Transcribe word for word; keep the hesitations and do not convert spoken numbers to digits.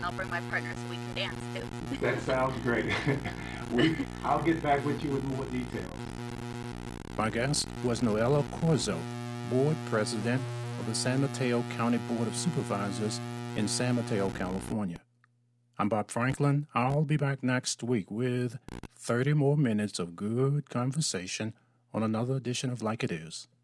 I'll bring my partner so we can dance too. That sounds great. we, I'll get back with you with more details. My guest was Noella Corzo, Board President of the San Mateo County Board of Supervisors in San Mateo, California. I'm Bob Franklin. I'll be back next week with thirty more minutes of good conversation on another edition of Like It Is.